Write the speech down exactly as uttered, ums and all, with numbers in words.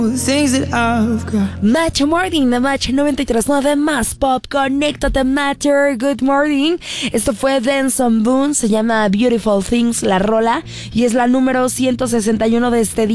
Match Morning, de Match noventa y tres punto nueve más Pop, conéctate Matter, good morning. Esto fue Denson Boone, se llama Beautiful Things, la rola, y es la número ciento sesenta y uno de este día.